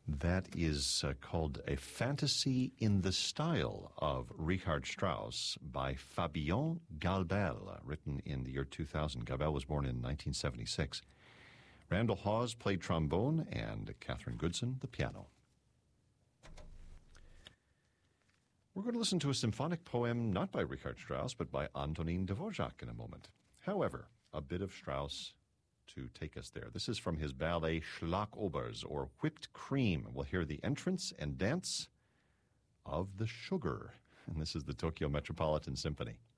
That is called A Fantasy in the Style of Richard Strauss by Fabien Galbel, written in the year 2000. Galbel was born in 1976. Randall Hawes played trombone, and Catherine Goodson the piano. We're going to listen to a symphonic poem not by Richard Strauss, but by Antonin Dvorak in a moment. However, a bit of Strauss to take us there. This is from his ballet Schlagobers, or Whipped Cream. We'll hear the entrance and dance of the sugar. And this is the Tokyo Metropolitan Symphony.